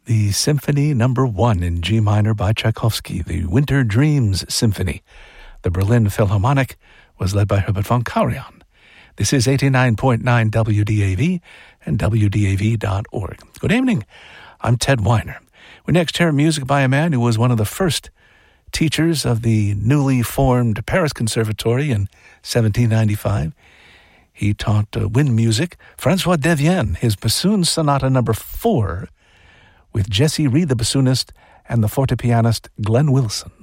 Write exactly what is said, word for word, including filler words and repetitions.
the Symphony Number One in G minor by Tchaikovsky, the Winter Dreams Symphony. The Berlin Philharmonic was led by Herbert von Karajan. This is eighty-nine point nine W D A V and W D A V dot org. Good evening. I'm Ted Weiner. We next hear music by a man who was one of the first teachers of the newly formed Paris Conservatory in seventeen ninety-five. He taught uh, wind music. François Devienne, his bassoon sonata number four, with Jesse Reed, the bassoonist, and the fortepianist Glenn Wilson.